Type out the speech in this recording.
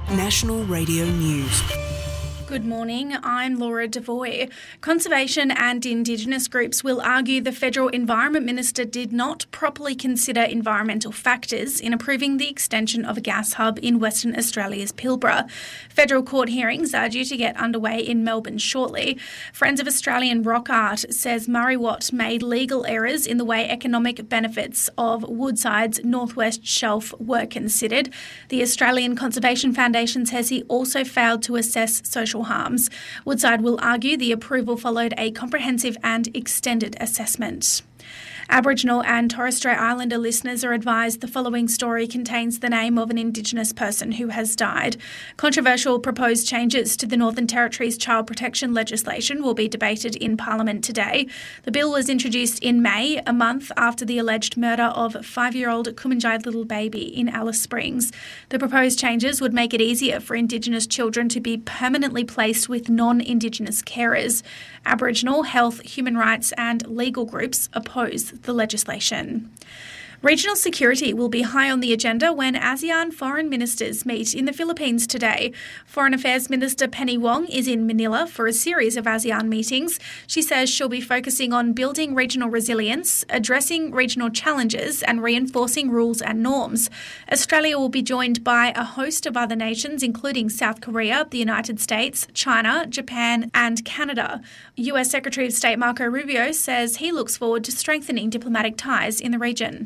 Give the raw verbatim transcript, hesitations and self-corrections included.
National Radio News. Good morning, I'm Laura Devoy. Conservation and Indigenous groups will argue the Federal Environment Minister did not properly consider environmental factors in approving the extension of a gas hub in Western Australia's Pilbara. Federal court hearings are due to get underway in Melbourne shortly. Friends of Australian Rock Art says Murray Watt made legal errors in the way economic benefits of Woodside's Northwest Shelf were considered. The Australian Conservation Foundation says he also failed to assess social harms. Woodside will argue the approval followed a comprehensive and extended assessment. Aboriginal and Torres Strait Islander listeners are advised the following story contains the name of an Indigenous person who has died. Controversial proposed changes to the Northern Territory's child protection legislation will be debated in Parliament today. The bill was introduced in May, a month after the alleged murder of five-year-old Kumanjai little baby in Alice Springs. The proposed changes would make it easier for Indigenous children to be permanently placed with non-Indigenous carers. Aboriginal, health, human rights and legal groups oppose the legislation. Regional security will be high on the agenda when ASEAN foreign ministers meet in the Philippines today. Foreign Affairs Minister Penny Wong is in Manila for a series of ASEAN meetings. She says she'll be focusing on building regional resilience, addressing regional challenges and reinforcing rules and norms. Australia will be joined by a host of other nations, including South Korea, the United States, China, Japan and Canada. U S Secretary of State Marco Rubio says he looks forward to strengthening diplomatic ties in the region.